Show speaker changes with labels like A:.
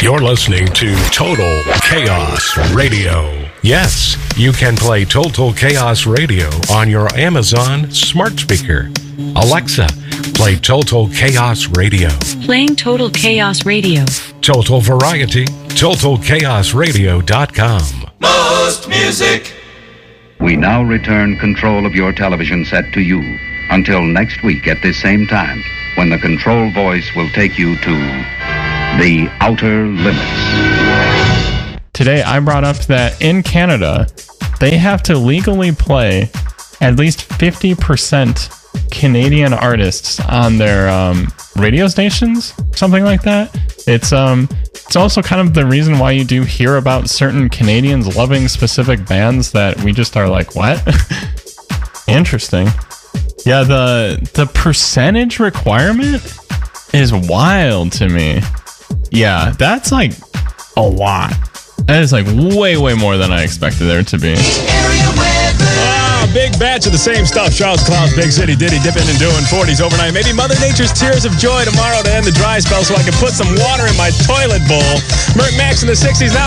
A: You're listening to Total Chaos Radio. Yes, you can play Total Chaos Radio on your Amazon smart speaker. Alexa, play Total Chaos Radio.
B: Playing Total Chaos Radio.
A: Total Variety, TotalChaosRadio.com.
C: Most music.
D: We now return control of your television set to you until next week at this same time, when the control voice will take you to the outer limits.
E: Today, I brought up that in Canada, they have to legally play at least 50% Canadian artists on their radio stations, something like that. It's also kind of the reason why you do hear about certain Canadians loving specific bands that we just are like, what? Interesting. Yeah, the percentage requirement is wild to me. Yeah, that's like a lot. That is like way more than I expected there to be.
F: Big batch of the same stuff. Charles Cloud's Big City Ditty dipping and doing 40s overnight. Maybe Mother Nature's Tears of Joy tomorrow to end the dry spell so I can put some water in my toilet bowl. Merc Max in the 60s now.